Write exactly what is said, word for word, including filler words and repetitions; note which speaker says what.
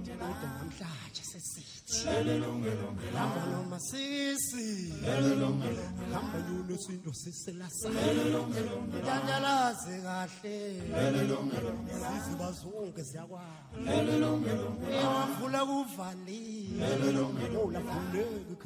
Speaker 1: kodwa namhlanje sesithi hamba noma sisi hamba yini isinto siselasa njalo kahle siziba zonke siyakwazi ewavula kuvali ola vule